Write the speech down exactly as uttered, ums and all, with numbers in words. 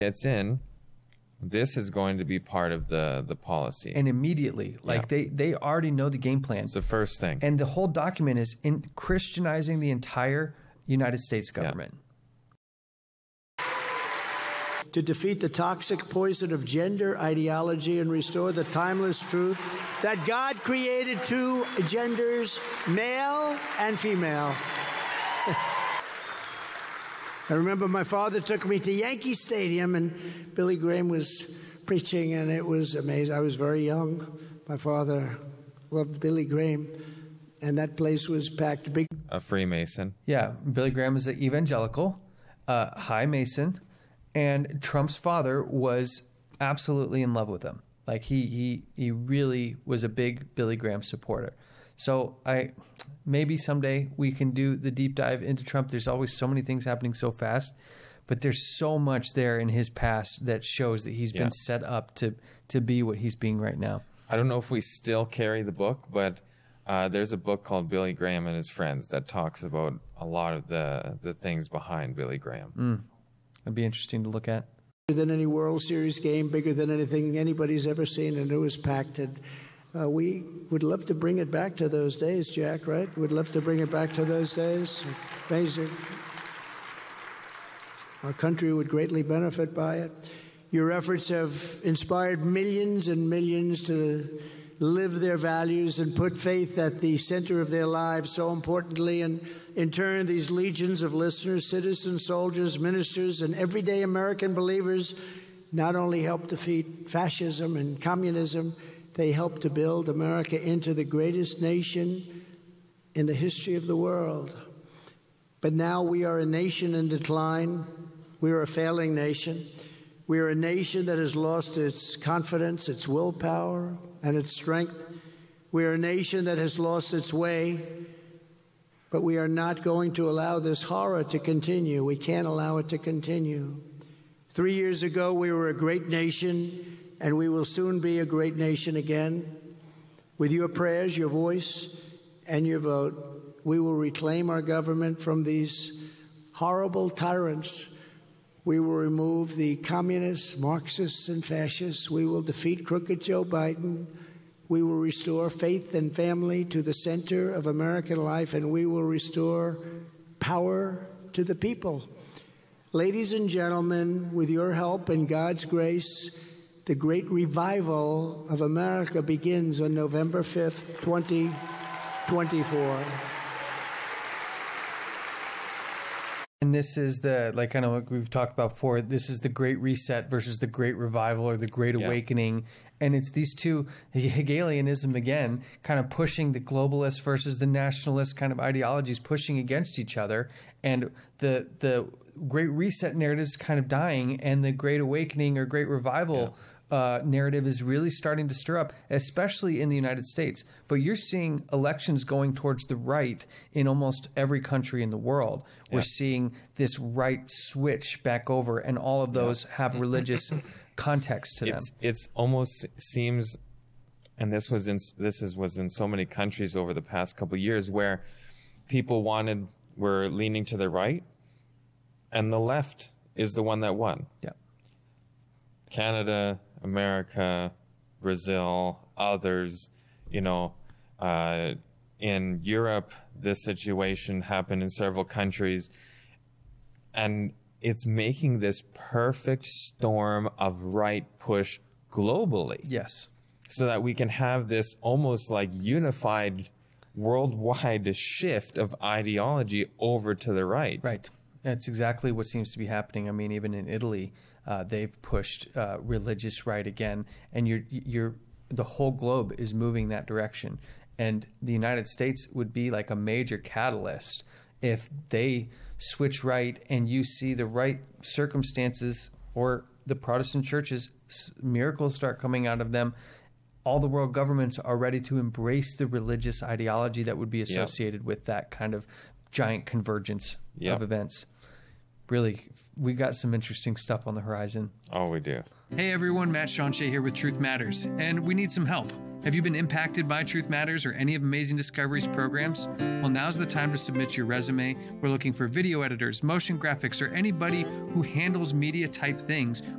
gets in, this is going to be part of the, the policy. And immediately, like yeah. they, they already know the game plan. It's the first thing. And the whole document is in Christianizing the entire United States government. Yeah. To defeat the toxic poison of gender ideology and restore the timeless truth that God created two genders, male and female. I remember my father took me to Yankee Stadium, and Billy Graham was preaching, and it was amazing. I was very young. My father loved Billy Graham, and that place was packed. Big. A Freemason. Yeah, Billy Graham is an evangelical, uh, high Mason, and Trump's father was absolutely in love with him. Like he he he really was a big Billy Graham supporter. So I maybe someday we can do the deep dive into Trump. There's always so many things happening so fast, but there's so much there in his past that shows that he's yeah. been set up to to be what he's being right now. I don't know if we still carry the book, but uh, there's a book called Billy Graham and His Friends that talks about a lot of the, the things behind Billy Graham. Mm. It'd be interesting to look at. Bigger than any World Series game, bigger than anything anybody's ever seen, and it was packed. And, Uh, we would love to bring it back to those days, Jack, right? We'd love to bring it back to those days. Amazing. Our country would greatly benefit by it. Your efforts have inspired millions and millions to live their values and put faith at the center of their lives so importantly. And in turn, these legions of listeners, citizens, soldiers, ministers, and everyday American believers not only help defeat fascism and communism, they helped to build America into the greatest nation in the history of the world. But now we are a nation in decline. We are a failing nation. We are a nation that has lost its confidence, its willpower, and its strength. We are a nation that has lost its way. But we are not going to allow this horror to continue. We can't allow it to continue. Three years ago, we were a great nation, and we will soon be a great nation again. With your prayers, your voice, and your vote, we will reclaim our government from these horrible tyrants. We will remove the communists, Marxists, and fascists. We will defeat crooked Joe Biden. We will restore faith and family to the center of American life, and we will restore power to the people. Ladies and gentlemen, with your help and God's grace, the great revival of America begins on November fifth, twenty twenty-four. And this is the, like kind of like we've talked about before, this is the Great Reset versus the Great Revival or the Great yeah. Awakening. And it's these two, Hegelianism again, kind of pushing the globalist versus the nationalist kind of ideologies, pushing against each other. And the the Great Reset narrative is kind of dying, and the Great Awakening or Great Revival yeah. uh, narrative is really starting to stir up, especially in the United States. But you're seeing elections going towards the right in almost every country in the world. Yeah. We're seeing this right switch back over, and all of those yeah. have religious context to it's, them. It's almost seems, and this was in this is was in so many countries over the past couple of years, where people wanted were leaning to the right, and the left is the one that won. Yeah. Canada, America, Brazil, others, you know, uh, in Europe, this situation happened in several countries, and it's making this perfect storm of right push globally. Yes. So that we can have this almost like unified worldwide shift of ideology over to the right. Right. That's exactly what seems to be happening. I mean, even in Italy, uh, they've pushed uh, religious right again, and you're, you're, the whole globe is moving that direction. And the United States would be like a major catalyst if they switch right and you see the right circumstances, or the Protestant churches, miracles start coming out of them. All the world governments are ready to embrace the religious ideology that would be associated yep. with that kind of giant convergence yep. of events. Really, we got some interesting stuff on the horizon. Oh, we do. Hey everyone, Matt Shawnshea here with Truth Matters, and we need some help. Have you been impacted by Truth Matters or any of Amazing Discovery's programs? Well, now's the time to submit your resume. We're looking for video editors, motion graphics, or anybody who handles media type things